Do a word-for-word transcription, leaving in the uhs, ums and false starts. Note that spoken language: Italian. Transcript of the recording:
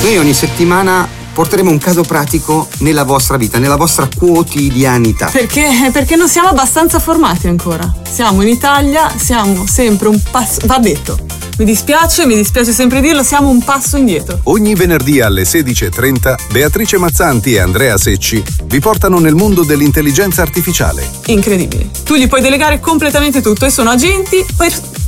Noi ogni settimana porteremo un caso pratico nella vostra vita, nella vostra quotidianità. Perché? Perché non siamo abbastanza formati ancora. Siamo in Italia, siamo sempre un passo... Va detto, mi dispiace, mi dispiace sempre dirlo, siamo un passo indietro. Ogni venerdì alle sedici e trenta Beatrice Mazzanti e Andrea Secci vi portano nel mondo dell'intelligenza artificiale. Incredibile. Tu gli puoi delegare completamente tutto e sono agenti per...